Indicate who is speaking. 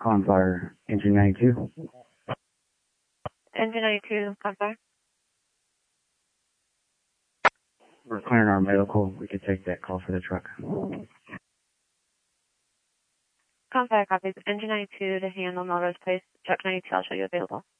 Speaker 1: Calling fire, engine 92.
Speaker 2: Engine 92, calling fire.
Speaker 1: We're clearing our medical. We could take that call for the truck.
Speaker 2: Calling fire copies. Engine 92 to handle Melrose Place. Truck 92, I'll show you available.